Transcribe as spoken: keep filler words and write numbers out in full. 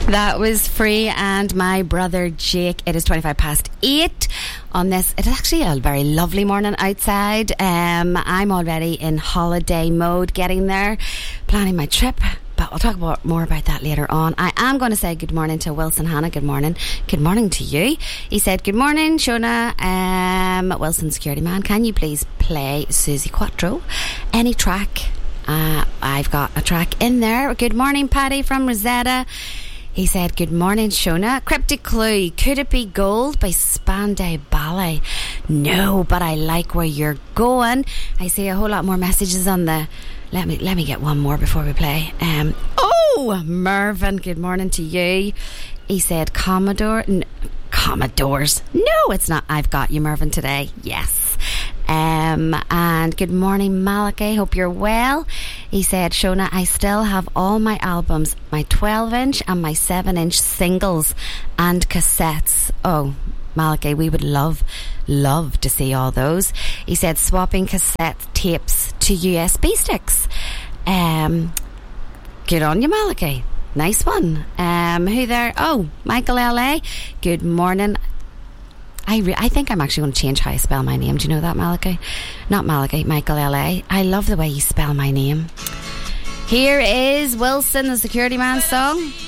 That was Free and My Brother Jake. It is twenty-five past eight on this. It is actually a very lovely morning outside. Um, I'm already in holiday mode, getting there, planning my trip. But we'll talk about more about that later on. I am going to say good morning to Wilson Hannah. Good morning. Good morning to you. He said, good morning, Shona. Um, Wilson Security Man, can you please play Susie Quattro? Any track? Uh, I've got a track in there. Good morning, Paddy from Rosetta. He said, good morning, Shona. Cryptic Clue, Could It Be Gold by Spandau Ballet? No, but I like where you're going. I see a whole lot more messages on the... Let me let me get one more before we play. Um, oh, Mervyn, good morning to you. He said, Commodore... N- Commodores. No, it's not. I've got you, Mervyn, today. Yes. Um, and good morning, Malachi. Hope you're well. He said, Shona, I still have all my albums, my twelve inch and my seven inch singles and cassettes. Oh, Malachi, we would love, love to see all those. He said, swapping cassette tapes to U S B sticks. Um, good on you, Malachi. Nice one. Um, who there? Oh, Michael L A. Good morning. I re- I think I'm actually going to change how I spell my name. Do you know that, Malachi? Not Malachi, Michael L A. I love the way you spell my name. Here is Wilson, the Security Man song.